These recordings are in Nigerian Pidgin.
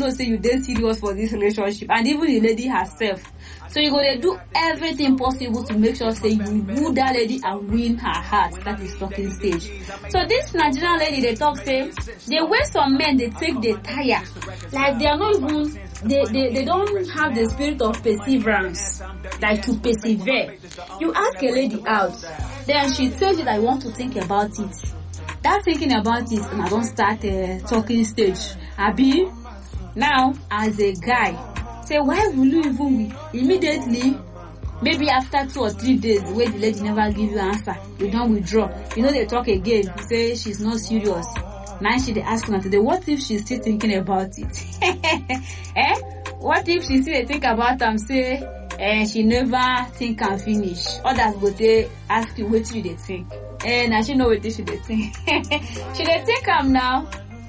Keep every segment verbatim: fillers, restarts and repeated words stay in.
know say you dey serious for this relationship, and even the lady herself. So you gonna do everything possible to make sure say you woo that lady and win her heart. That is talking stage. So this Nigerian lady, they talk say the way some men they take they tire, like they are not even they, they they don't have the spirit of perseverance, like to persevere. You ask a lady out, then she tells you that you want to think about it. That thinking about it, and I don't start a uh, talking stage. Abi, now as a guy. Say, why will you even immediately, maybe after two or three days, where the lady never give you answer, you don't withdraw. You know they talk again. You say she's not serious. Now she they ask her today, what if she's still thinking about it? Eh? What if she still think about them? Say, eh, she never think and finish. Others go they ask you what you they think. Eh, now she know what she they think. She they think am now.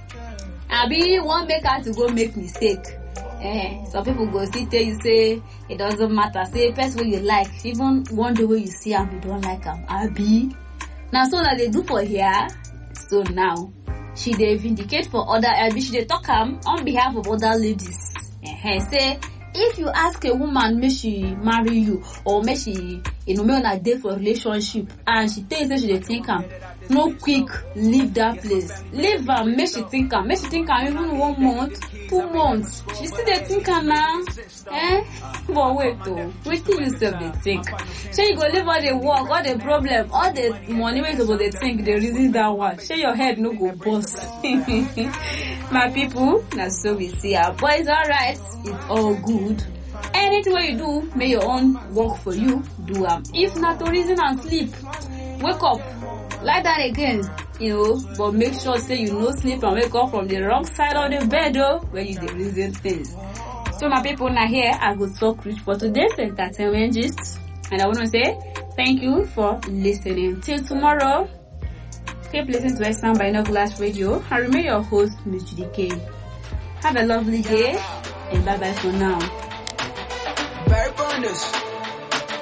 Abi won't make her to go make mistake. Eh, some people go still tell you say it doesn't matter. Say person what you like, even one day when you see him, you don't like him. Abi, now so that they do for here. So now she they vindicate for other. Abi she they talk him on behalf of other ladies. Eh, say if you ask a woman may she marry you or may she you know may on a date for a relationship and she tells you she they think him. No quick leave that place. Leave her, make she think her. Make she think her even one month, two months. She still dey think her now. Eh? But wait though. Wait till you self dey think. So you go leave all the work, all the problem, all the money where you supposed to think, the reason that one. So your head no go bust. My people, that's so we see her. But it's alright. It's all good. Anything you do, may your own work for you. Do am. Um, if not to reason and sleep, wake up. Like that again, you know, but make sure say you no sleep and wake up from the wrong side of the bed though when you dey reason things. So my people now here I go talk rich for today's entertainment gist, and I want to say thank you for listening. Till tomorrow, keep listening to Sound Binoculars Radio and remain your host, Miss Judy K. Have a lovely day and bye bye for now. Very bonus.